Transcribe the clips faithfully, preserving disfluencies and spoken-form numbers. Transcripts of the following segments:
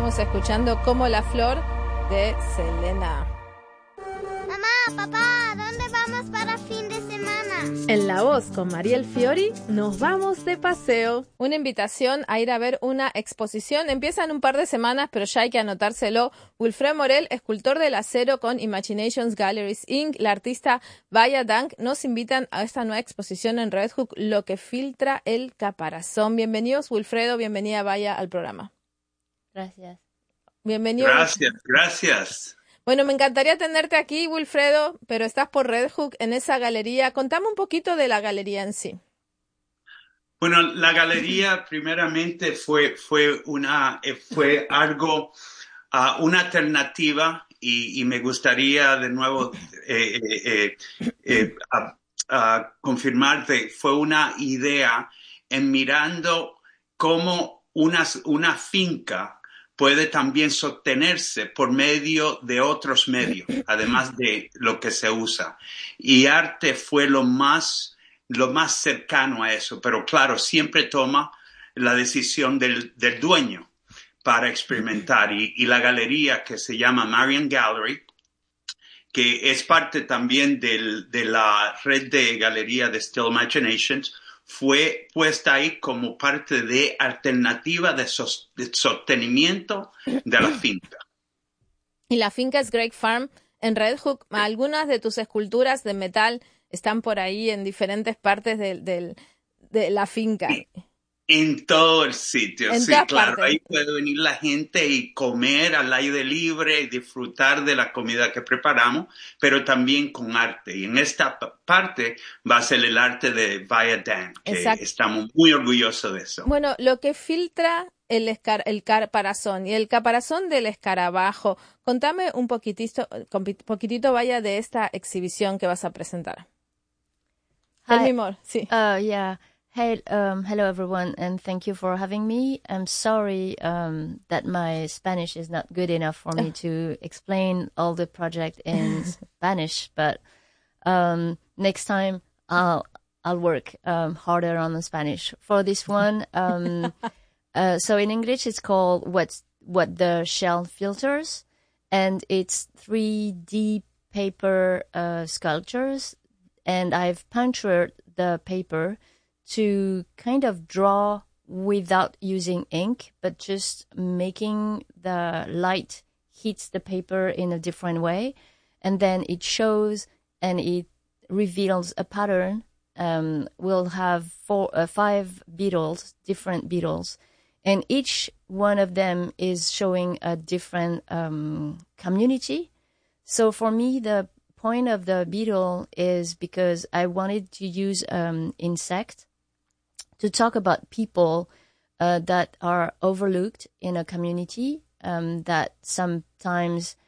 Estamos escuchando Como la Flor de Selena. Mamá, papá, ¿dónde vamos para fin de semana? En La Voz con Mariel Fiori nos vamos de paseo. Una invitación a ir a ver una exposición. Empieza en un par de semanas, pero ya hay que anotárselo. Wilfredo Morel, escultor del acero con Imaginations Galleries incorporated, la artista Vaya Dank, nos invitan a esta nueva exposición en Red Hook, Lo que filtra el caparazón. Bienvenidos, Wilfredo, bienvenida Vaya al programa. Gracias. Bienvenido. Gracias, gracias. Bueno, me encantaría tenerte aquí, Wilfredo, pero estás por Red Hook en esa galería. Contame un poquito de la galería en sí. Bueno, la galería primeramente fue, fue, una, fue algo, uh, una alternativa y, y me gustaría de nuevo eh, eh, eh, a, a confirmarte, fue una idea en mirando cómo una, una finca puede también sostenerse por medio de otros medios, además de lo que se usa. Y arte fue lo más, lo más cercano a eso, pero claro, siempre toma la decisión del, del dueño para experimentar. Y, y la galería que se llama Marian Gallery, que es parte también del, de la red de galería de Still Imaginations, fue puesta ahí como parte de alternativa de, sos, de sostenimiento de la finca. Y la finca es Great Farm en Red Hook. Algunas de tus esculturas de metal están por ahí en diferentes partes de, de, de la finca. En todo el sitio, en sí, claro. Partes. Ahí puede venir la gente y comer al aire libre y disfrutar de la comida que preparamos, pero también con arte. Y en esta parte va a ser el arte de Vaya Dank, que Exacto. Estamos muy orgullosos de eso. Bueno, lo que filtra el, escar el caparazón y el caparazón del escarabajo. Contame un poquitito, un poquitito Vaya, de esta exhibición que vas a presentar. El mimor, sí. Oh, yeah. Hey, um, hello everyone, and thank you for having me. I'm sorry um, that my Spanish is not good enough for me to explain all the project in Spanish, but um, next time I'll I'll work um, harder on the Spanish for this one. Um, uh, so in English, it's called "What's What the Shell Filters," and it's three D paper uh, sculptures, and I've punctured the paper to kind of draw without using ink, but just making the light hits the paper in a different way. And then it shows and it reveals a pattern. Um, we'll have four, uh, five beetles, different beetles, and each one of them is showing a different um, community. So for me, the point of the beetle is because I wanted to use um, insect to talk about people uh, that are overlooked in a community, um, that sometimes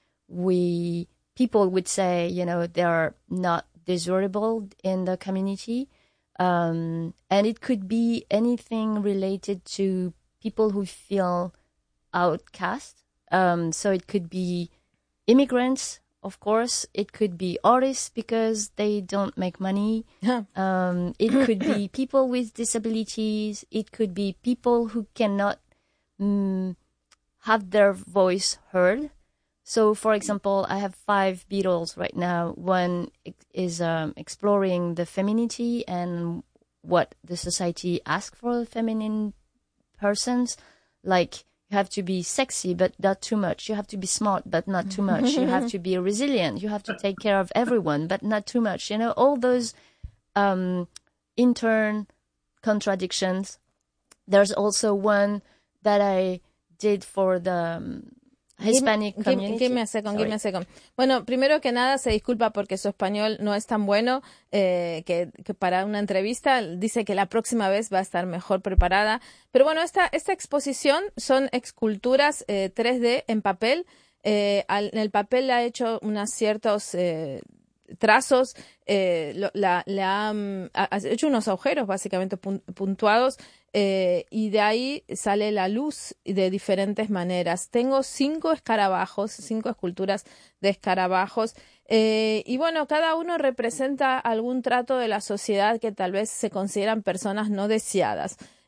we people would say, you know, they are not desirable in the community. Um, and it could be anything related to people who feel outcast. Um, so it could be immigrants, of course. It could be artists because they don't make money. um, it could be people with disabilities. It could be people who cannot um, have their voice heard. So, for example, I have five beetles right now. One is um, exploring the femininity and what the society asks for feminine persons, like you have to be sexy, but not too much. You have to be smart, but not too much. You have to be resilient. You have to take care of everyone, but not too much. You know, all those um, intern contradictions. There's also one that I did for the um, Hispanic give, community. Give, give me a second, Sorry. give me a second. Bueno, primero que nada se disculpa porque su español no es tan bueno eh, que, que para una entrevista. Dice que la próxima vez va a estar mejor preparada. Pero bueno, esta, esta exposición son esculturas eh, tres D en papel. Eh, al, en el papel le ha hecho unos ciertos eh, trazos, eh, lo, la, le ha, ha hecho unos agujeros básicamente puntuados. Eh, y de ahí sale la luz de diferentes maneras. Tengo cinco escarabajos, cinco esculturas de escarabajos, eh, y bueno, cada uno representa algún trato de la sociedad que tal vez se consideran personas no deseadas.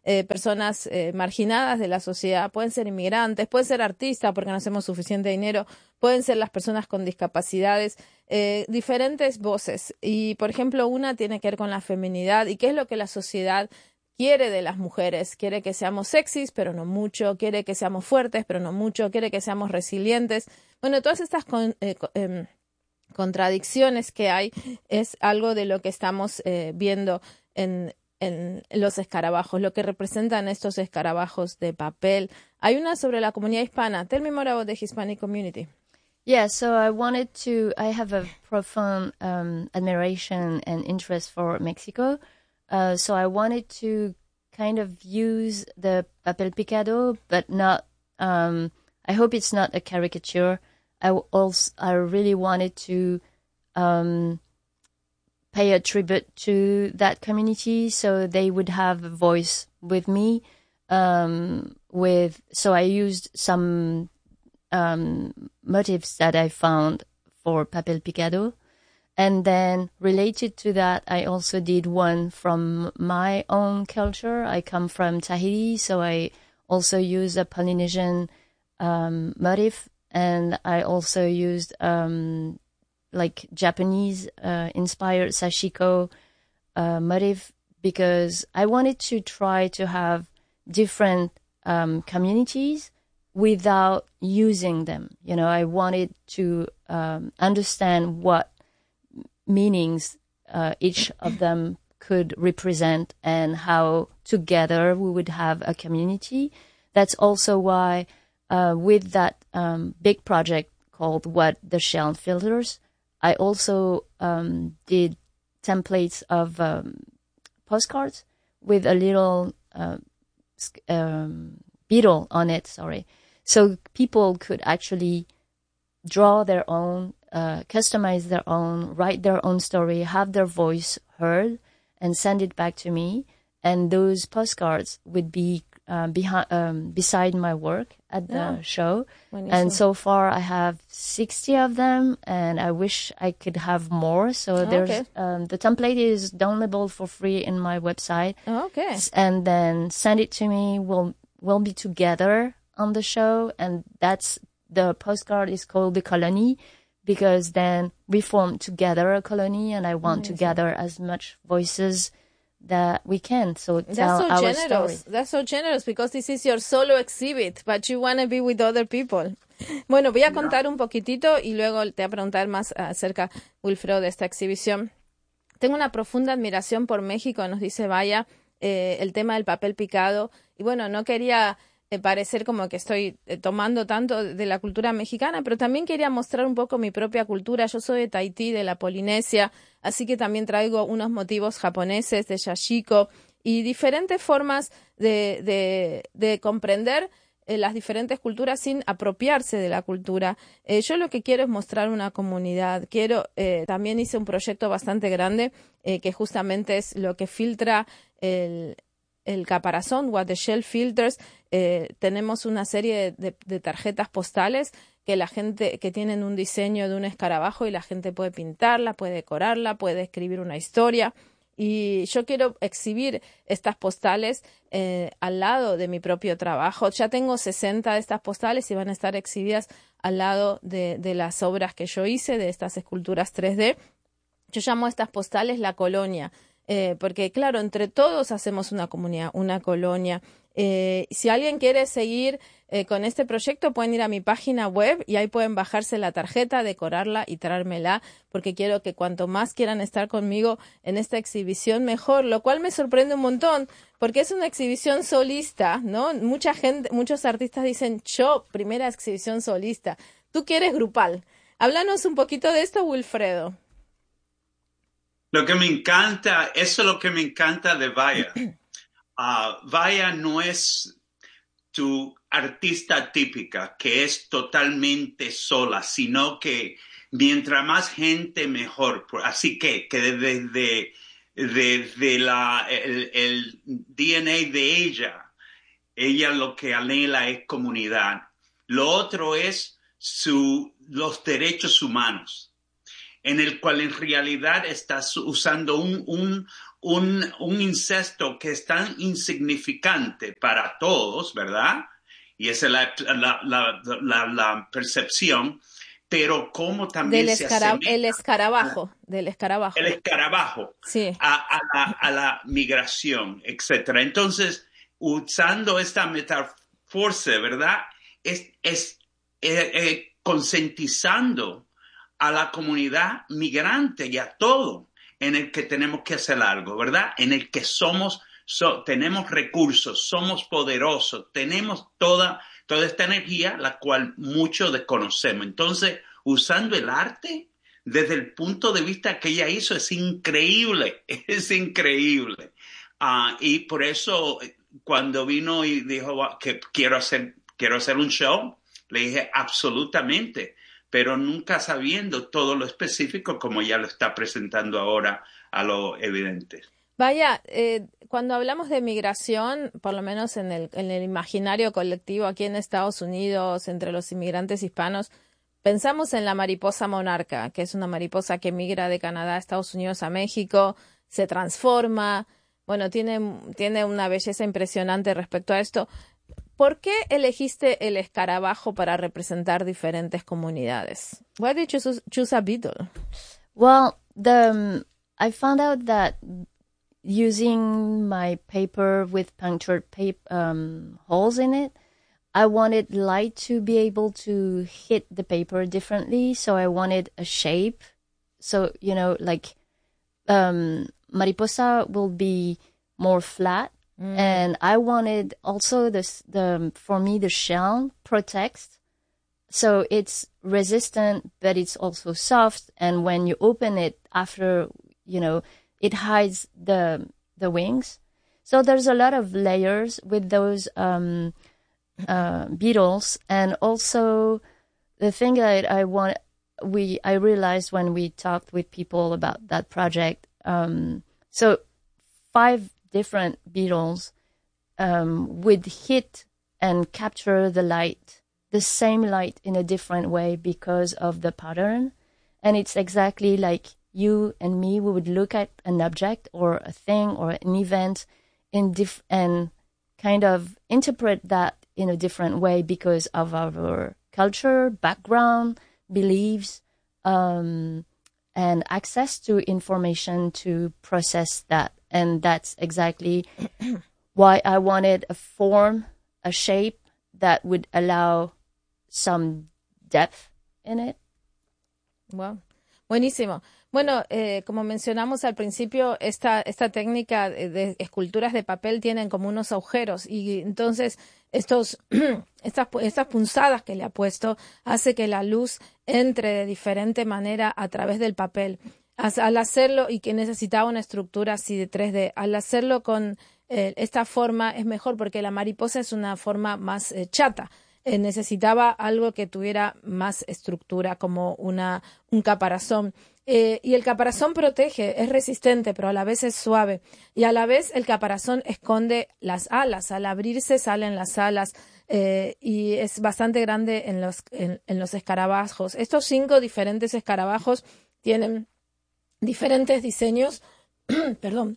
eh, personas eh, marginadas de la sociedad, pueden ser inmigrantes, pueden ser artistas porque no hacemos suficiente dinero, pueden ser las personas con discapacidades, eh, diferentes voces. Y, por ejemplo, una tiene que ver con la feminidad y qué es lo que la sociedad quiere de las mujeres. Quiere que seamos sexys, pero no mucho. Quiere que seamos fuertes, pero no mucho. Quiere que seamos resilientes. Bueno, todas estas con, eh, eh, contradicciones que hay es algo de lo que estamos eh, viendo en, en los escarabajos, lo que representan estos escarabajos de papel. Hay una sobre la comunidad hispana. Tell me more about the Hispanic community. Yeah, so I wanted to, I have a profound um, admiration and interest for Mexico. Uh, so I wanted to kind of use the papel picado, but not, um, I hope it's not a caricature. I also, I really wanted to um, pay a tribute to that community so they would have a voice with me. Um, with, so I used some um, motifs that I found for papel picado. And then related to that, I also did one from my own culture. I come from Tahiti, so I also used a Polynesian um, motif. And I also used um, like Japanese uh, inspired sashiko uh, motif because I wanted to try to have different um, communities without using them. You know, I wanted to um, understand what meanings uh, each of them could represent and how together we would have a community. That's also why uh, with that um, big project called What the Shell Filters, I also um, did templates of um, postcards with a little uh, um, beetle on it, sorry. So people could actually draw their own, uh, customize their own, write their own story, have their voice heard, and send it back to me. And those postcards would be uh, behind, um, beside my work at the yeah. show. And so far I have sixty of them, and I wish I could have more. So oh, there's okay. um, the template is downloadable for free in my website. Oh, okay. And then send it to me. We'll we'll be together on the show, and that's the postcard is called The Colony, because then we form together a colony, and I want Amazing. to gather as much voices that we can. So tell That's so our generous. story. That's so generous because this is your solo exhibit, but you want to be with other people. Bueno, voy a contar un poquitito y luego te voy a preguntar más acerca, Wilfredo, de esta exhibición. Tengo una profunda admiración por México, nos dice Vaya, eh, el tema del papel picado. Y bueno, no quería eh, parecer como que estoy eh, tomando tanto de la cultura mexicana, pero también quería mostrar un poco mi propia cultura. Yo soy de Tahití, de la Polinesia, así que también traigo unos motivos japoneses de yashiko y diferentes formas de, de, de comprender eh, las diferentes culturas sin apropiarse de la cultura. Eh, yo lo que quiero es mostrar una comunidad. Quiero, eh, también hice un proyecto bastante grande eh, que justamente es lo que filtra el el caparazón, What the Shell Filters. Eh, tenemos una serie de, de, de tarjetas postales que la gente, que tienen un diseño de un escarabajo y la gente puede pintarla, puede decorarla, puede escribir una historia. Y yo quiero exhibir estas postales eh, al lado de mi propio trabajo. Ya tengo sesenta de estas postales y van a estar exhibidas al lado de, de las obras que yo hice, de estas esculturas tres D. Yo llamo a estas postales la colonia. Eh, porque, claro, entre todos hacemos una comunidad, una colonia. Eh, si alguien quiere seguir eh, con este proyecto, pueden ir a mi página web y ahí pueden bajarse la tarjeta, decorarla y traérmela, porque quiero que cuanto más quieran estar conmigo en esta exhibición, mejor, lo cual me sorprende un montón, porque es una exhibición solista, ¿no? Mucha gente, muchos artistas dicen, yo, primera exhibición solista. Tú quieres grupal. Háblanos un poquito de esto, Wilfredo. Lo que me encanta, eso es lo que me encanta de Vaya. Uh, Vaya no es tu artista típica, que es totalmente sola, sino que mientras más gente, mejor. Así que, que desde, desde la, el, el D N A de ella, ella lo que anhela es comunidad. Lo otro es su, los derechos humanos, en el cual en realidad estás usando un, un, un, un incesto que es tan insignificante para todos, ¿verdad? Y esa es la, la, la, la, la percepción, pero cómo también Del se escara- asemeja el escarabajo, del escarabajo. el escarabajo Sí. a, a, la, a la migración, etcétera. Entonces, usando esta metáfora, ¿verdad? Es, es eh, eh, concientizando a la comunidad migrante y a todo en el que tenemos que hacer algo, ¿verdad? En el que somos, so, tenemos recursos, somos poderosos, tenemos toda, toda esta energía, la cual muchos desconocemos. Entonces, usando el arte, desde el punto de vista que ella hizo, es increíble, es increíble. Uh, y por eso, cuando vino y dijo que quiero hacer, quiero hacer un show, le dije absolutamente, pero nunca sabiendo todo lo específico como ya lo está presentando ahora a lo evidente. Vaya, eh, cuando hablamos de migración, por lo menos en el, en el imaginario colectivo aquí en Estados Unidos, entre los inmigrantes hispanos, pensamos en la mariposa monarca, que es una mariposa que migra de Canadá a Estados Unidos a México, se transforma, bueno, tiene, tiene una belleza impresionante respecto a esto. ¿Por qué elegiste el escarabajo para representar diferentes comunidades? Why did you choose, choose a beetle? Well, the um, I found out that using my paper with punctured paper, um, holes in it, I wanted light to be able to hit the paper differently. So I wanted a shape. So, you know, like um, mariposa will be more flat. Mm. And I wanted also this, the, for me, the shell protects. So it's resistant, but it's also soft. And when you open it after, you know, it hides the, the wings. So there's a lot of layers with those, um, uh, beetles. And also the thing that I want, we, I realized when we talked with people about that project, um, so five different beetles um, would hit and capture the light, the same light in a different way because of the pattern. And it's exactly like you and me, we would look at an object or a thing or an event in diff- and kind of interpret that in a different way because of our culture, background, beliefs, um, and access to information to process that. And that's exactly why I wanted a form, a shape that would allow some depth in it. Wow. Buenísimo. Bueno, eh, como mencionamos al principio, esta, esta técnica de, de esculturas de papel tienen como unos agujeros y entonces estos, estas, estas punzadas que le ha puesto hace que la luz entre de diferente manera a través del papel. Al hacerlo, y que necesitaba una estructura así de tres D, al hacerlo con eh, esta forma es mejor porque la mariposa es una forma más eh, chata. Eh, necesitaba algo que tuviera más estructura, como una, un caparazón. Eh, y el caparazón protege, es resistente, pero a la vez es suave. Y a la vez el caparazón esconde las alas. Al abrirse salen las alas. Eh, y es bastante grande en los, en, en los escarabajos. Estos cinco diferentes escarabajos tienen diferentes diseños, perdón,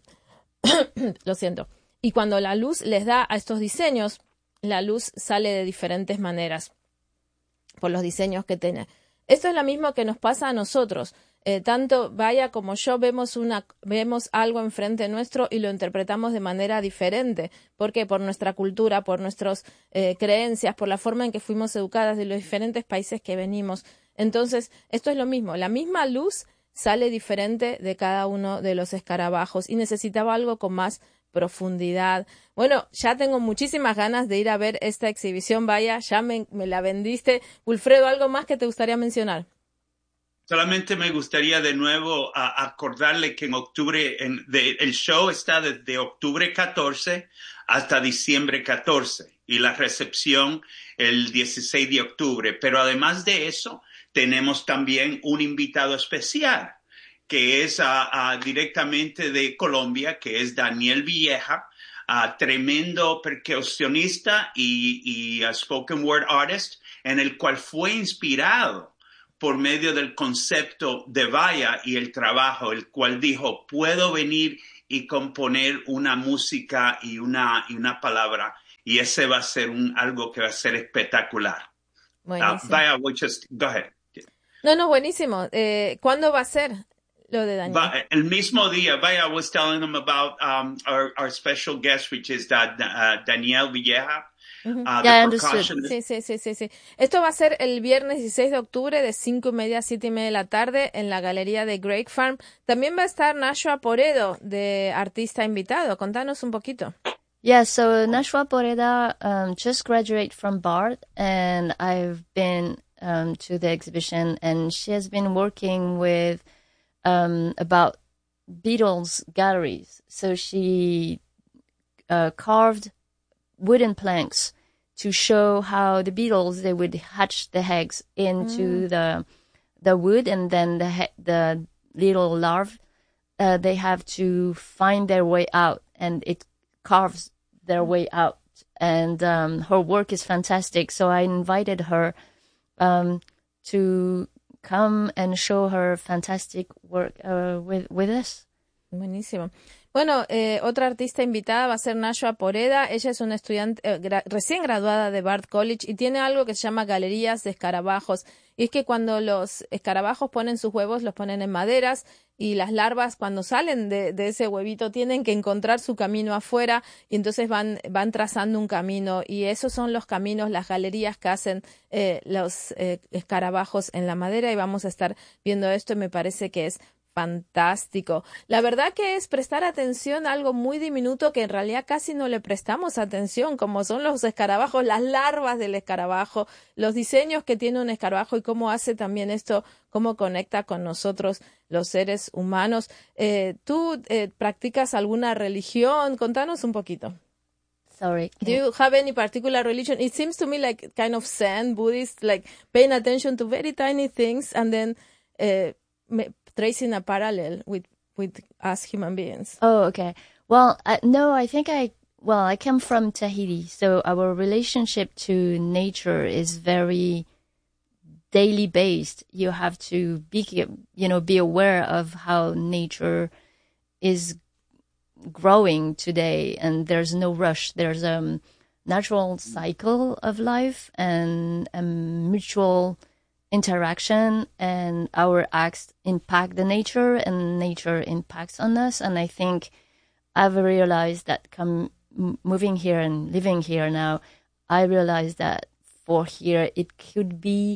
lo siento. Y cuando la luz les da a estos diseños, la luz sale de diferentes maneras por los diseños que tiene. Esto es lo mismo que nos pasa a nosotros. Eh, tanto Vaya como yo vemos, una, vemos algo enfrente nuestro y lo interpretamos de manera diferente. ¿Por qué? Por nuestra cultura, por nuestras eh, creencias, por la forma en que fuimos educadas de los diferentes países que venimos. Entonces, esto es lo mismo. La misma luz sale diferente de cada uno de los escarabajos y necesitaba algo con más profundidad. Bueno, ya tengo muchísimas ganas de ir a ver esta exhibición. Vaya, ya me, me la vendiste. Wilfredo, ¿algo más que te gustaría mencionar? Solamente me gustaría de nuevo a, acordarle que en octubre, en, de, el show está desde octubre catorce hasta diciembre catorce y la recepción el dieciséis de octubre. Pero además de eso, tenemos también un invitado especial que es uh, uh, directamente de Colombia, que es Daniel Villeja, uh, tremendo percusionista y, y uh, spoken word artist, en el cual fue inspirado por medio del concepto de Vaya y el trabajo, el cual dijo, puedo venir y componer una música y una, y una palabra. Y ese va a ser un, algo que va a ser espectacular. Uh, vaya, we'll just, go ahead. No, no, buenísimo. Eh, ¿Cuándo va a ser lo de Daniel? Va, el mismo día, vaya, I was telling them about um, our, our special guest, which is that, uh, Daniel Villeja. Uh-huh. Uh, yeah, sí, sí, sí, sí, sí. Esto va a ser el viernes dieciséis de octubre de cinco y media a siete y media de la tarde en la galería de Great Farm. También va a estar Nashua Poredo de artista invitado. Contanos un poquito. Yeah, so Nashua Poreda um, just graduated from Bard, and I've been um, to the exhibition, and she has been working with um, about Beatles galleries. So she uh, carved wooden planks to show how the beetles, they would hatch the eggs into mm. the the wood, and then the he- the little larvae, uh, they have to find their way out, and it carves their way out. And um, her work is fantastic. So I invited her um, to come and show her fantastic work uh, with with us. Buenísimo. Bueno, eh, otra artista invitada va a ser Nashua Poreda. Ella es una estudiante eh, gra- recién graduada de Bard College y tiene algo que se llama galerías de escarabajos. Y es que cuando los escarabajos ponen sus huevos, los ponen en maderas y las larvas cuando salen de, de ese huevito tienen que encontrar su camino afuera y entonces van, van trazando un camino. Y esos son los caminos, las galerías que hacen eh, los eh, escarabajos en la madera y vamos a estar viendo esto y me parece que es fantástico. La verdad que es prestar atención a algo muy diminuto que en realidad casi no le prestamos atención, como son los escarabajos, las larvas del escarabajo, los diseños que tiene un escarabajo y cómo hace también esto, cómo conecta con nosotros los seres humanos. Eh, ¿Tú eh, practicas alguna religión? Contanos un poquito. Sorry. Do you have any particular religion? It seems to me like kind of Zen, Buddhist, like paying attention to very tiny things and then uh, tracing a parallel with with us human beings. Oh, okay. Well, uh, no, I think I well, I come from Tahiti, so our relationship to nature is very daily based. You have to be, you know, be aware of how nature is growing today, and there's no rush. There's a um, natural cycle of life and a mutual interaction, and our acts impact the nature and nature impacts on us. And I think I've realized that come moving here and living here now, I realized that for here it could be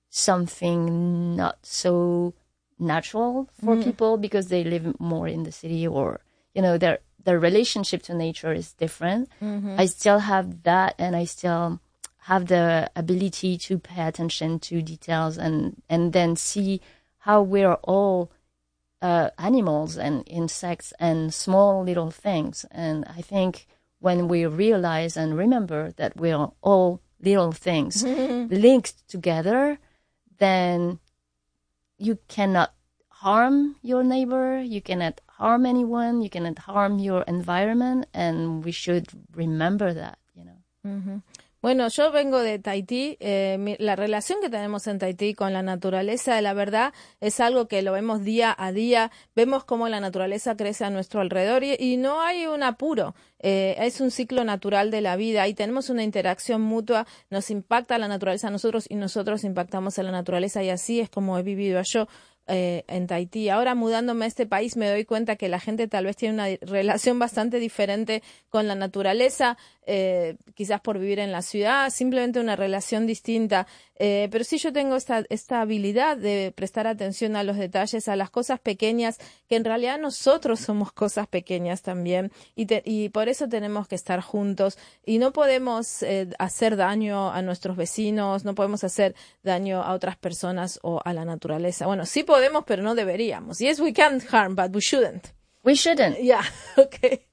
something not so natural for mm. people because they live more in the city, or you know, their their relationship to nature is different. Mm-hmm. I still have that, and I still have the ability to pay attention to details and, and then see how we're all uh, animals and insects and small little things. And I think when we realize and remember that we're all little things linked together, then you cannot harm your neighbor, you cannot harm anyone, you cannot harm your environment, and we should remember that, you know. Mm-hmm. Bueno, yo vengo de Tahití. Eh, mi, la relación que tenemos en Tahití con la naturaleza, la verdad, es algo que lo vemos día a día. Vemos cómo la naturaleza crece a nuestro alrededor y, y no hay un apuro. Eh, es un ciclo natural de la vida y tenemos una interacción mutua. Nos impacta la naturaleza a nosotros y nosotros impactamos a la naturaleza, y así es como he vivido yo. Eh, en Tahití. Ahora, mudándome a este país, me doy cuenta que la gente tal vez tiene una relación bastante diferente con la naturaleza, eh, quizás por vivir en la ciudad, simplemente una relación distinta. Eh, pero sí, yo tengo esta, esta habilidad de prestar atención a los detalles, a las cosas pequeñas, que en realidad nosotros somos cosas pequeñas también, y, te, y por eso tenemos que estar juntos y no podemos eh, hacer daño a nuestros vecinos, no podemos hacer daño a otras personas o a la naturaleza. Bueno, sí podemos, pero no deberíamos. Yes, we can harm, but we shouldn't. We shouldn't. Yeah, okay.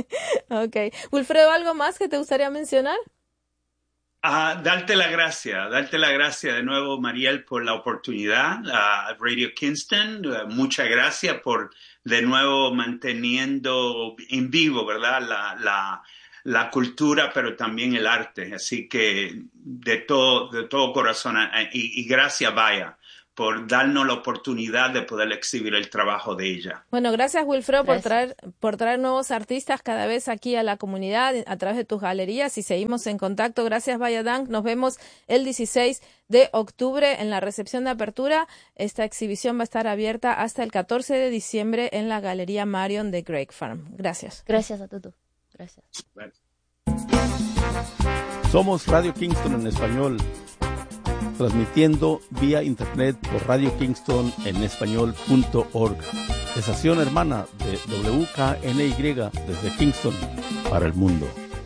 Okay. Wilfredo, ¿algo más que te gustaría mencionar? Uh, darte la gracia, darte la gracia de nuevo, Mariel, por la oportunidad. Uh, Radio Kingston, uh, muchas gracias por de nuevo manteniendo en vivo, ¿verdad? La, la, la cultura, pero también el arte. Así que de todo, de todo corazón, y, y gracias, vaya, por darnos la oportunidad de poder exhibir el trabajo de ella. Bueno, gracias Wilfredo por Gracias. traer, por traer nuevos artistas cada vez aquí a la comunidad a través de tus galerías y seguimos en contacto. Gracias Valladank. Nos vemos el dieciséis de octubre en la recepción de apertura. Esta exhibición va a estar abierta hasta el catorce de diciembre en la Galería Marion de Greig Farm. Gracias. Gracias a todos. Gracias. Bueno. Somos Radio Kingston en español, transmitiendo vía internet por Radio Kingston en español punto org, estación hermana de W K N Y desde Kingston para el mundo.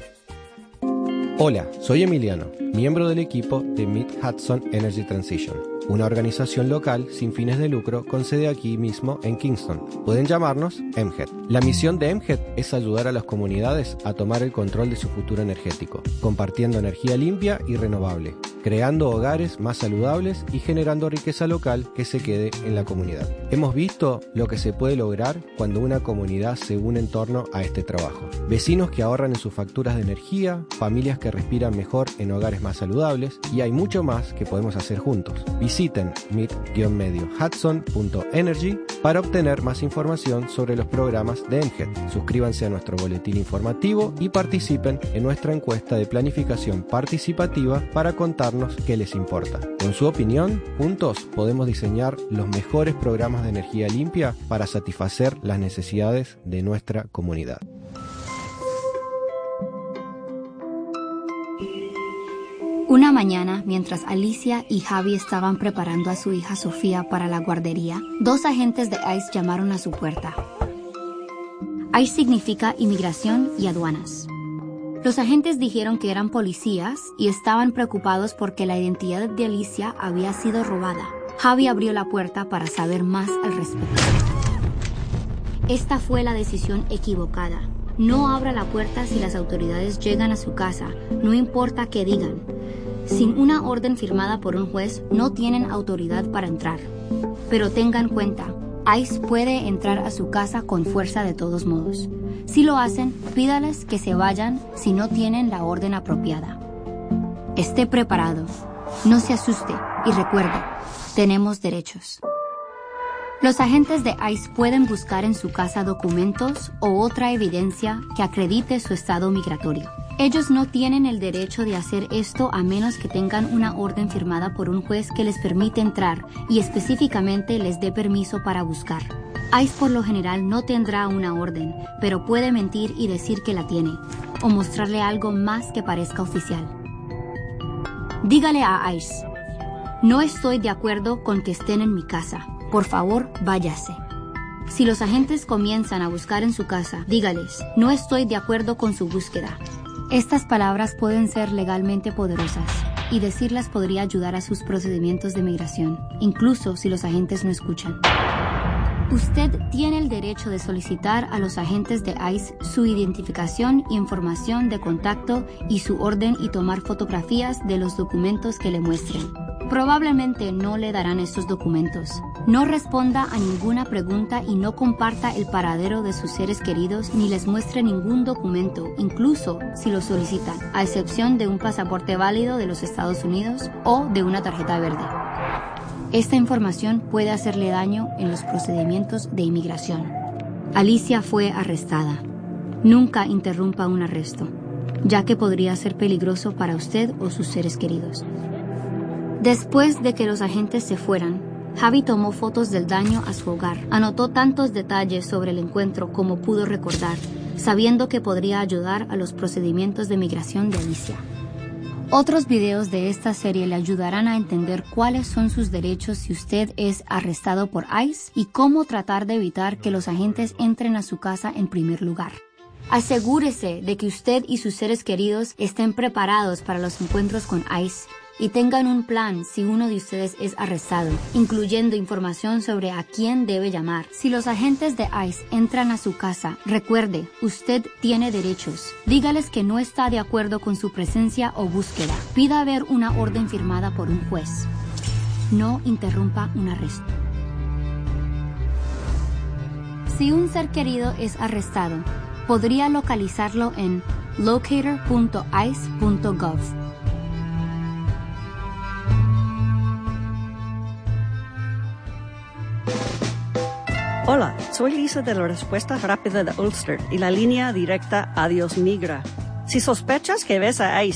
Hola, soy Emiliano, miembro del equipo de Mid Hudson Energy Transition, una organización local sin fines de lucro con sede aquí mismo en Kingston. Pueden llamarnos M H E D. La misión de M H E D es ayudar a las comunidades a tomar el control de su futuro energético, compartiendo energía limpia y renovable, creando hogares más saludables y generando riqueza local que se quede en la comunidad. Hemos visto lo que se puede lograr cuando una comunidad se une en torno a este trabajo. Vecinos que ahorran en sus facturas de energía, familias que respiran mejor en hogares más saludables y hay mucho más que podemos hacer juntos. Visiten mid hudson punto energy para obtener más información sobre los programas de M H E D. Suscríbanse a nuestro boletín informativo y participen en nuestra encuesta de planificación participativa para contarnos qué les importa. Con su opinión, juntos podemos diseñar los mejores programas de energía limpia para satisfacer las necesidades de nuestra comunidad. Una mañana, mientras Alicia y Javi estaban preparando a su hija Sofía para la guardería, dos agentes de ICE llamaron a su puerta. ICE significa Inmigración y Aduanas. Los agentes dijeron que eran policías y estaban preocupados porque la identidad de Alicia había sido robada. Javi abrió la puerta para saber más al respecto. Esta fue la decisión equivocada. No abra la puerta si las autoridades llegan a su casa, no importa qué digan. Sin una orden firmada por un juez, no tienen autoridad para entrar. Pero tengan cuenta, ICE puede entrar a su casa con fuerza de todos modos. Si lo hacen, pídales que se vayan si no tienen la orden apropiada. Esté preparado, no se asuste y recuerde, tenemos derechos. Los agentes de ICE pueden buscar en su casa documentos o otra evidencia que acredite su estado migratorio. Ellos no tienen el derecho de hacer esto a menos que tengan una orden firmada por un juez que les permite entrar y específicamente les dé permiso para buscar. ICE por lo general no tendrá una orden, pero puede mentir y decir que la tiene, o mostrarle algo más que parezca oficial. Dígale a ICE, no estoy de acuerdo con que estén en mi casa. Por favor, váyase. Si los agentes comienzan a buscar en su casa, dígales, no estoy de acuerdo con su búsqueda. Estas palabras pueden ser legalmente poderosas y decirlas podría ayudar a sus procedimientos de migración, incluso si los agentes no escuchan. Usted tiene el derecho de solicitar a los agentes de ICE su identificación y información de contacto y su orden y tomar fotografías de los documentos que le muestren. Probablemente no le darán estos documentos. No responda a ninguna pregunta y no comparta el paradero de sus seres queridos ni les muestre ningún documento, incluso si lo solicitan, a excepción de un pasaporte válido de los Estados Unidos o de una tarjeta verde. Esta información puede hacerle daño en los procedimientos de inmigración. Alicia fue arrestada. Nunca interrumpa un arresto, ya que podría ser peligroso para usted o sus seres queridos. Después de que los agentes se fueran, Javi tomó fotos del daño a su hogar. Anotó tantos detalles sobre el encuentro como pudo recordar, sabiendo que podría ayudar a los procedimientos de migración de Alicia. Otros videos de esta serie le ayudarán a entender cuáles son sus derechos si usted es arrestado por ICE y cómo tratar de evitar que los agentes entren a su casa en primer lugar. Asegúrese de que usted y sus seres queridos estén preparados para los encuentros con ICE y tengan un plan si uno de ustedes es arrestado, incluyendo información sobre a quién debe llamar. Si los agentes de ICE entran a su casa, recuerde, usted tiene derechos. Dígales que no está de acuerdo con su presencia o búsqueda. Pida ver una orden firmada por un juez. No interrumpa un arresto. Si un ser querido es arrestado, podría localizarlo en locator punto ice punto gov. Hola, soy Lisa de la Respuesta Rápida de Ulster y la línea directa Adiós Migra. Si sospechas que ves a Ice